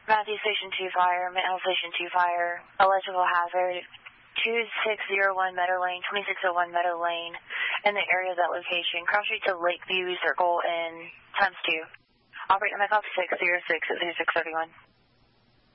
Matthew Station 2 Fire, Midhill Station 2 Fire, electrical hazard, 2601 Meadow Lane, 2601 Meadow Lane, in the area of that location. Cross street to Lakeview Circle in times 2. Operate MFL 606 at 0631.